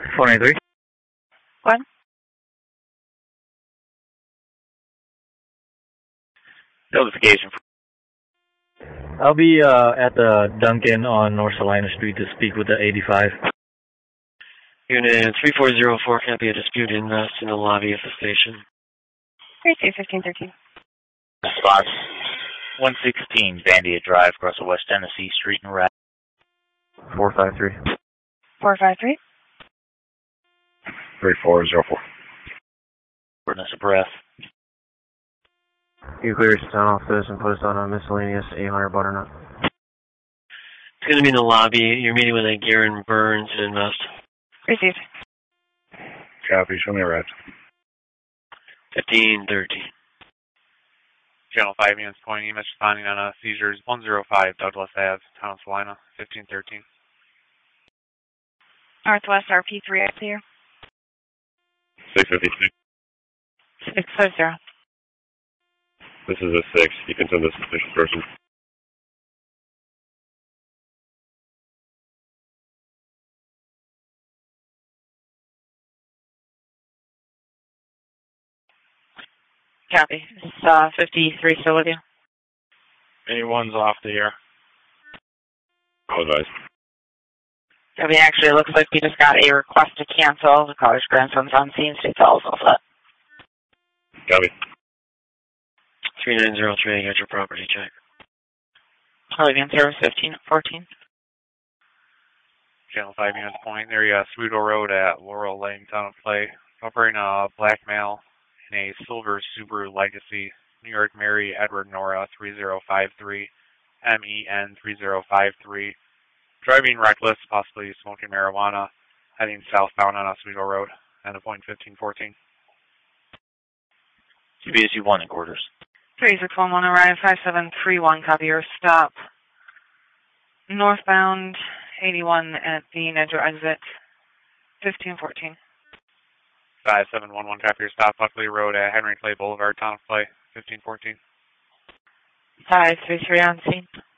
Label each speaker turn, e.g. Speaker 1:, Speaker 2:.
Speaker 1: 493.
Speaker 2: What?
Speaker 1: Notification. I'll be at the Dunkin' on North Salina Street to speak with the 85.
Speaker 3: Unit 3404 can't be a dispute in the lobby of the station.
Speaker 2: 321513.
Speaker 1: Spot 116 Vandia Drive, across the West Tennessee Street in Rapp. 453.
Speaker 2: 453.
Speaker 1: 3404. Shortness of breath.
Speaker 4: You clear your town office and put us on a miscellaneous 800 butternut.
Speaker 3: It's going to be in the lobby. You're meeting with Garen Burns and Invest.
Speaker 2: Received.
Speaker 1: Copy. Show me a ride.
Speaker 3: 1513.
Speaker 5: Channel 5 units pointing EMS responding on seizures 105 Douglas Ave, Town of Salina, 1513.
Speaker 2: Northwest RP3 clear.
Speaker 6: 656.
Speaker 2: 650.
Speaker 6: This is a 6. You can send a suspicious person.
Speaker 2: Copy. It's 53 still with you.
Speaker 5: Anyone's off the air.
Speaker 6: All advised.
Speaker 2: Copy. Actually, it looks like we just got a request to cancel. The caller's grandson's on scene, so it's all set.
Speaker 6: Copy.
Speaker 3: 3903, I got your property check.
Speaker 2: Hooligan service 1514.
Speaker 5: Channel 5 units pointing area Sweeto Road at Laurel Lane, Town of Clay. Offering a black male in a silver Subaru Legacy, New York Mary Edward Nora 3053, MEN 3053. Driving reckless, possibly smoking marijuana, heading southbound on Oswego Road, and a point 1514.
Speaker 1: CBSU 1 in quarters.
Speaker 2: 3611 arrive 5731, copy your stop. Northbound 81 at the Nedro exit 1514.
Speaker 5: 5711, copy your stop, Buckley Road at Henry Clay Boulevard, Town of Clay, 1514.
Speaker 2: 533 on scene.